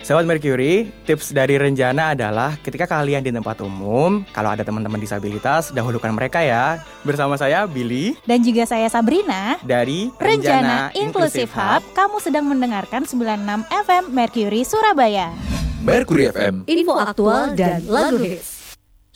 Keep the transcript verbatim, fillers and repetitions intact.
Sobat Mercury, tips dari Renjana adalah ketika kalian di tempat umum, kalau ada teman-teman disabilitas, dahulukan mereka ya. Bersama saya Billy dan juga saya Sabrina dari Renjana, Renjana Inclusive Hub. Kamu sedang mendengarkan sembilan puluh enam F M Mercury Surabaya. Mercury F M, info aktual dan lagu hits.